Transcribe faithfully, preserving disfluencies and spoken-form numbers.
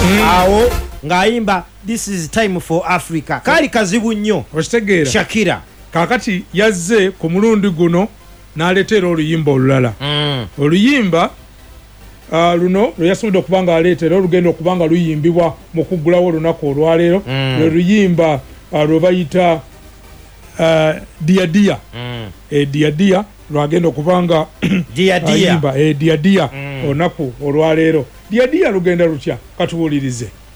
awo ng'ayimba this is time for Africa kali kazibu nnyo okitegeera Shakira kakati yazze ku mulundi guno n'aleetera oluyimba olulala mm. oluyimba uh, luno lwe yasobodde okuba nga aleetera olugenda okuba nga luyimbibwa mu kuggulawo olunaku olwaleero mm. lwe luyimba uh, lwe bayita uh, diadia mm. e diadia lwagenda okuba nga diadia ayimba e diadia mm. olunaku olwaleero diadia lugenda lutya katuwulirize